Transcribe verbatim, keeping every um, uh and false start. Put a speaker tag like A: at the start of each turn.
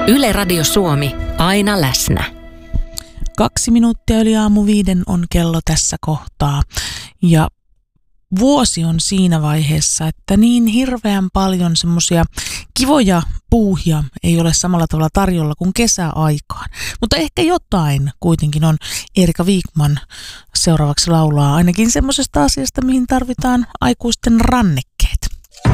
A: Yle Radio Suomi, aina läsnä.
B: Kaksi minuuttia yli aamu viiden on kello tässä kohtaa. Ja vuosi on siinä vaiheessa, että niin hirveän paljon semmoisia kivoja puuhia ei ole samalla tavalla tarjolla kuin kesäaikaan. Mutta ehkä jotain kuitenkin on. Erika Wikman seuraavaksi laulaa ainakin semmoisesta asiasta, mihin tarvitaan aikuisten rannekieli.